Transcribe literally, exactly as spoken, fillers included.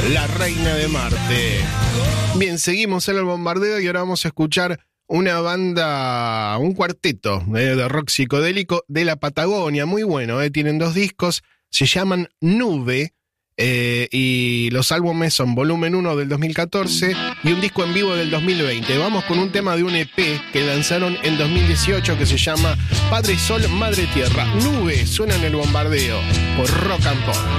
La Reina de Marte. Bien, seguimos en el bombardeo y ahora vamos a escuchar una banda, un cuarteto eh, de rock psicodélico de la Patagonia, muy bueno, eh, tienen dos discos, se llaman Nube, eh, y los álbumes son Volumen uno del dos mil catorce y un disco en vivo del dos mil veinte. Vamos con un tema de un E P que lanzaron en dos mil dieciocho que se llama Padre Sol, Madre Tierra. Nube suena en el bombardeo por Rock and Pop.